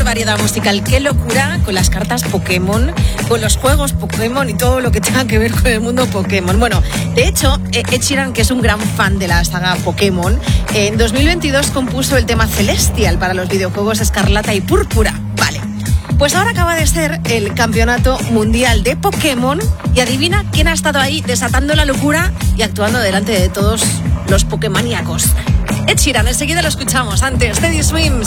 variedad musical, qué locura con las cartas Pokémon, con los juegos Pokémon y todo lo que tenga que ver con el mundo Pokémon. Bueno, de hecho, Ed Sheeran, que es un gran fan de la saga Pokémon, en 2022 compuso el tema Celestial para los videojuegos Escarlata y Púrpura. Vale. Pues ahora acaba de ser el campeonato mundial de Pokémon y adivina quién ha estado ahí desatando la locura y actuando delante de todos los Pokémoníacos. Ed Sheeran, enseguida lo escuchamos. Antes, Teddy Swims.